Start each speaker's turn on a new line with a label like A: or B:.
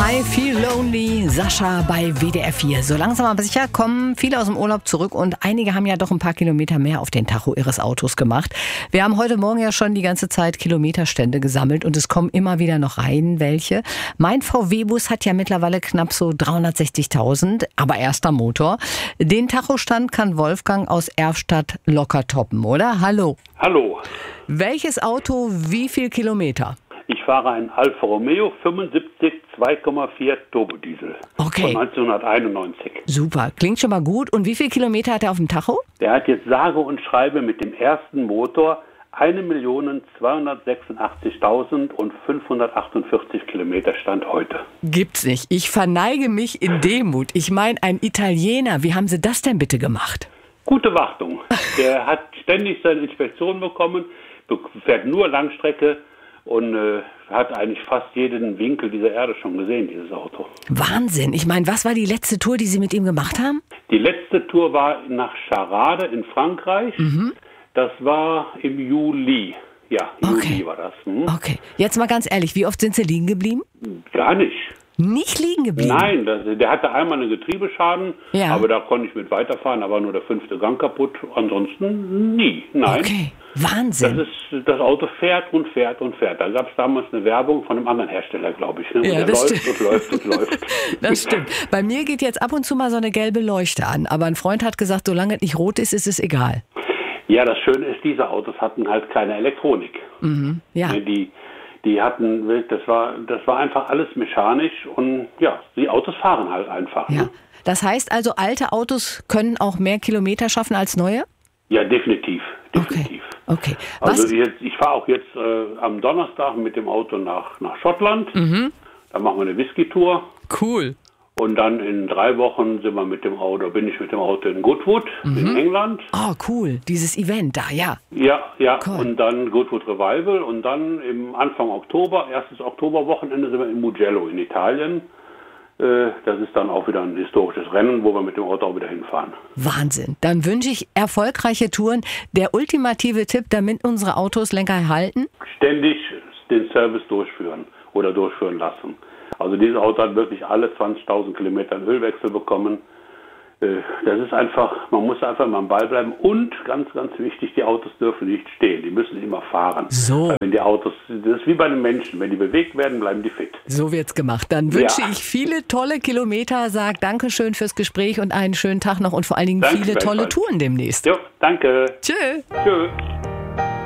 A: I Feel Lonely, Sascha bei WDR 4. So langsam aber sicher kommen viele aus dem Urlaub zurück und einige haben ja doch ein paar Kilometer mehr auf den Tacho ihres Autos gemacht. Wir haben heute Morgen ja schon die ganze Zeit Kilometerstände gesammelt und es kommen immer wieder noch rein welche. Mein VW-Bus hat ja mittlerweile knapp so 360.000, aber erster Motor. Den Tachostand kann Wolfgang aus Erfstadt locker toppen, oder? Hallo.
B: Hallo.
A: Welches Auto, wie viel Kilometer?
B: Ich fahre einen Alfa Romeo 75 2,4 Turbodiesel
A: Okay.
B: von 1991.
A: Super, klingt schon mal gut. Und wie viel Kilometer hat er auf dem Tacho?
B: Der hat jetzt sage und schreibe mit dem ersten Motor 1.286.548 Kilometer Stand heute.
A: Gibt's nicht. Ich verneige mich in Demut. Ich meine, ein Italiener. Wie haben Sie das denn bitte gemacht?
B: Gute Wartung. Der hat ständig seine Inspektion bekommen, fährt nur Langstrecke und hat eigentlich fast jeden Winkel dieser Erde schon gesehen, dieses Auto.
A: Wahnsinn. Ich meine, was war die letzte Tour, die Sie mit ihm gemacht haben?
B: Die letzte Tour war nach Charade in Frankreich. Das war im Juli. Ja, Juli war das.
A: Okay. Jetzt mal ganz ehrlich, wie oft sind Sie liegen geblieben?
B: Gar nicht.
A: Nicht liegen geblieben?
B: Nein, der hatte einmal einen Getriebeschaden,
A: Ja.
B: aber da konnte ich mit weiterfahren, da war nur der 5. Gang kaputt. Ansonsten nie. Nein.
A: Okay. Wahnsinn.
B: Das Auto fährt und fährt und fährt. Da gab es damals eine Werbung von einem anderen Hersteller, glaube ich. Ne?
A: Ja,
B: und der
A: das
B: läuft
A: stimmt.
B: und läuft und läuft.
A: Das stimmt. Bei mir geht jetzt ab und zu mal so eine gelbe Leuchte an. Aber ein Freund hat gesagt, solange es nicht rot ist, ist es egal.
B: Ja, das Schöne ist, diese Autos hatten halt keine Elektronik.
A: Ja.
B: Die hatten, das war einfach alles mechanisch und ja, die Autos fahren halt einfach.
A: Ja.
B: Ne?
A: Das heißt also, alte Autos können auch mehr Kilometer schaffen als neue?
B: Ja, definitiv.
A: Okay. Was?
B: Also ich fahre auch jetzt am Donnerstag mit dem Auto nach Schottland. Da machen wir eine Whisky-Tour.
A: Cool.
B: Und dann in 3 Wochen bin ich mit dem Auto in Goodwood in England.
A: Oh, cool. Dieses Event da, ja.
B: Ja.
A: Cool.
B: Und dann Goodwood Revival. Und dann im Anfang Oktober, erstes Oktoberwochenende, sind wir in Mugello in Italien. Das ist dann auch wieder ein historisches Rennen, wo wir mit dem Auto auch wieder hinfahren.
A: Wahnsinn. Dann wünsche ich erfolgreiche Touren. Der ultimative Tipp, damit unsere Autos länger halten?
B: Ständig den Service durchführen oder durchführen lassen. Also dieses Auto hat wirklich alle 20.000 Kilometer einen Ölwechsel bekommen. Das ist einfach, man muss einfach mal am Ball bleiben. Und ganz, ganz wichtig, die Autos dürfen nicht stehen. Die müssen immer fahren.
A: So.
B: Weil wenn die Autos, das ist wie bei den Menschen. Wenn die bewegt werden, bleiben die fit.
A: So wird's gemacht. Dann wünsche ich viele tolle Kilometer, sag Dankeschön fürs Gespräch und einen schönen Tag noch und vor allen Dingen
B: Danke,
A: viele tolle
B: gleichfalls.
A: Touren demnächst.
B: Jo, danke.
A: Tschö.
B: Tschö.